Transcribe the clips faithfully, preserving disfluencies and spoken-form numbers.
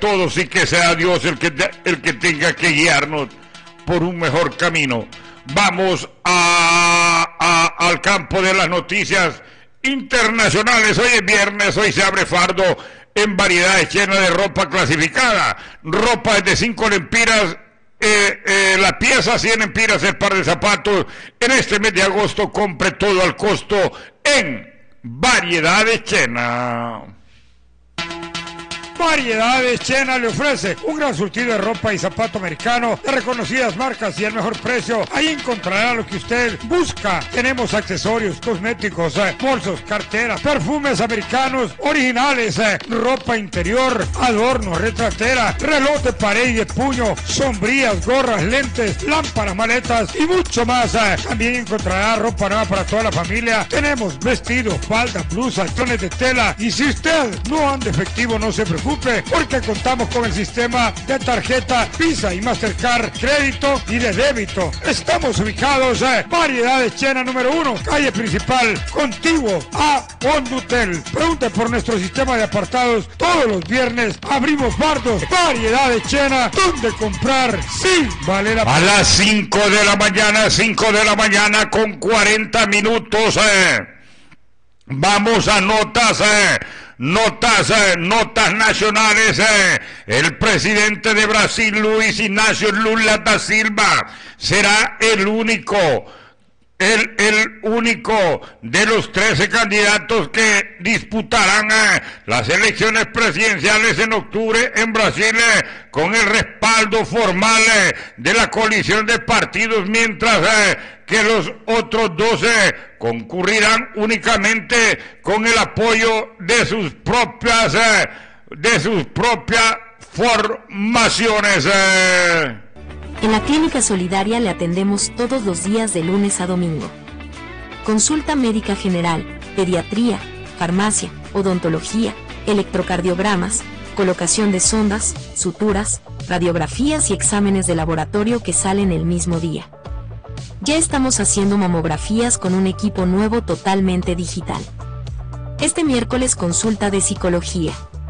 todos y que sea Dios el que, el que tenga que guiarnos por un mejor camino. Vamos a, a, al campo de las noticias internacionales. Hoy es viernes, hoy se abre fardo en variedades llenas de ropa clasificada. Ropa de cinco lempiras, eh, eh, la pieza, cien lempiras el par de zapatos. En este mes de agosto compre todo al costo en Variedades Chena. Variedades Chena le ofrece un gran surtido de ropa y zapato americano de reconocidas marcas y el mejor precio. Ahí encontrará lo que usted busca. Tenemos accesorios, cosméticos, eh, bolsos, carteras, perfumes americanos originales, eh, ropa interior, adornos, retratera, reloj de pared y de puño, sombrillas, gorras, lentes, lámparas, maletas y mucho más. Eh. También encontrará ropa nueva para toda la familia. Tenemos vestidos, faldas, blusas, tones de tela. Y si usted no anda efectivo, no se preocupe, porque contamos con el sistema de tarjeta Visa y Mastercard, crédito y de débito. Estamos ubicados en eh, Variedades Chena número uno, calle principal, contiguo a Hondutel. Pregunte por nuestro sistema de apartados. Todos los viernes abrimos bardos. Variedades Chena, donde comprar sí vale la pena. A las cinco de la mañana, cinco de la mañana con cuarenta minutos. Eh. Vamos a notas, eh. Notas, eh, notas nacionales. Eh. El presidente de Brasil, Luis Ignacio Lula da Silva, será el único, el, el único de los trece candidatos que disputarán eh, las elecciones presidenciales en octubre en Brasil, eh, con el respaldo formal eh, de la coalición de partidos, mientras eh, que los otros doce concurrirán únicamente con el apoyo de sus propias, eh, de sus propias formaciones. Eh. En la Clínica Solidaria le atendemos todos los días de lunes a domingo. Consulta médica general, pediatría, farmacia, odontología, electrocardiogramas, colocación de sondas, suturas, radiografías y exámenes de laboratorio que salen el mismo día. Ya estamos haciendo mamografías con un equipo nuevo totalmente digital. Este miércoles consulta de psicología.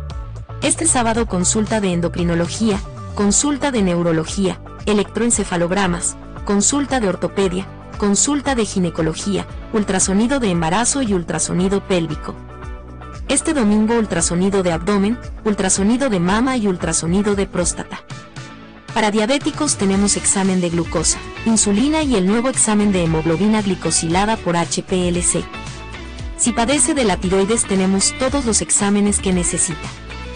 Este sábado consulta de endocrinología, consulta de neurología, electroencefalogramas, consulta de ortopedia, consulta de ginecología, ultrasonido de embarazo y ultrasonido pélvico. Este domingo ultrasonido de abdomen, ultrasonido de mama y ultrasonido de próstata. Para diabéticos tenemos examen de glucosa, insulina y el nuevo examen de hemoglobina glicosilada por H P L C. Si padece de la tiroides tenemos todos los exámenes que necesita.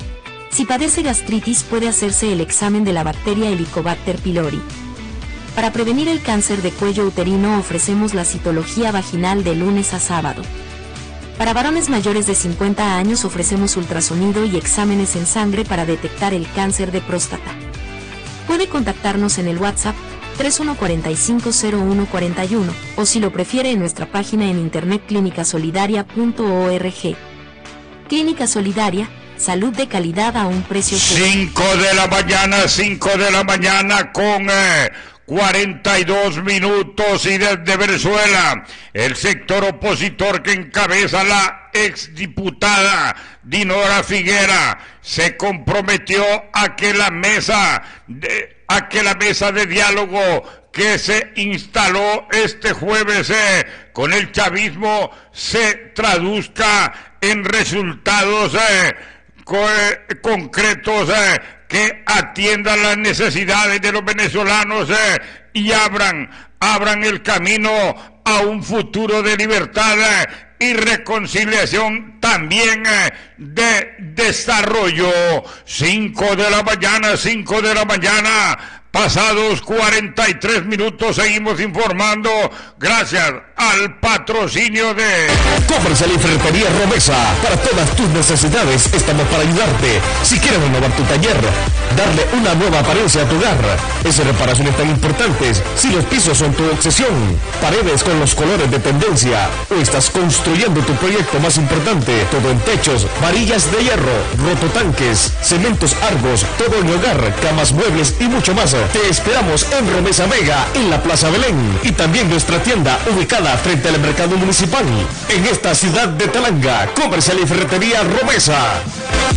Si padece gastritis puede hacerse el examen de la bacteria Helicobacter pylori. Para prevenir el cáncer de cuello uterino ofrecemos la citología vaginal de lunes a sábado. Para varones mayores de cincuenta años ofrecemos ultrasonido y exámenes en sangre para detectar el cáncer de próstata. Puede contactarnos en el WhatsApp tres uno cuatro cinco cero uno cuatro uno o si lo prefiere en nuestra página en internet clínica solidaria punto org. Clínica Solidaria, salud de calidad a un precio justo. cinco de la mañana, cinco de la mañana con eh, cuarenta y dos minutos, y desde Venezuela, el sector opositor que encabeza la exdiputada Dinora Figuera se comprometió a que la mesa de, a que la mesa de diálogo que se instaló este jueves eh, con el chavismo se traduzca en resultados eh, co- eh, concretos eh, que atiendan las necesidades de los venezolanos eh, y abran, abran el camino a un futuro de libertad eh, y reconciliación, también eh, de desarrollo. Cinco de la mañana, cinco de la mañana, pasados cuarenta y tres minutos, seguimos informando gracias al patrocinio de Comercial y Ferretería Romesa. Para todas tus necesidades estamos para ayudarte. Si quieres renovar tu taller, darle una nueva apariencia a tu hogar, esas reparaciones tan importantes, si los pisos son tu obsesión, paredes con los colores de tendencia, o estás construyendo tu proyecto más importante, todo en techos, varillas de hierro, rototanques, cementos Argos, todo en hogar, camas, muebles y mucho más. Te esperamos en Romesa Mega, en la Plaza Belén, y también nuestra tienda ubicada frente al mercado municipal, en esta ciudad de Talanga. Comercial y Ferretería Romesa.